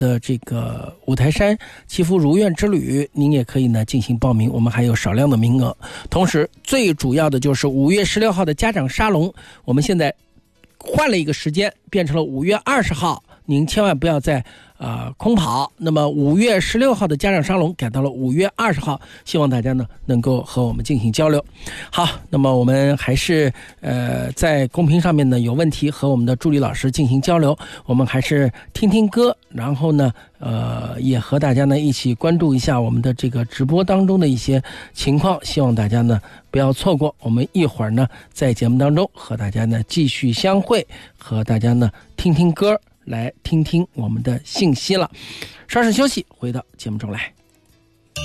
的这个五台山祈福如愿之旅，您也可以呢进行报名，我们还有少量的名额。同时最主要的就是5月16号的家长沙龙，我们现在换了一个时间，变成了5月20号，您千万不要再空跑。那么5月16号的家长沙龙改到了5月20号，希望大家呢能够和我们进行交流。好，那么我们还是在公屏上面呢有问题和我们的助理老师进行交流，我们还是听听歌，然后呢也和大家呢一起关注一下我们的这个直播当中的一些情况，希望大家呢不要错过。我们一会儿呢在节目当中和大家呢继续相会，和大家呢听听歌，来听听我们的信息了。稍事休息，回到节目中来。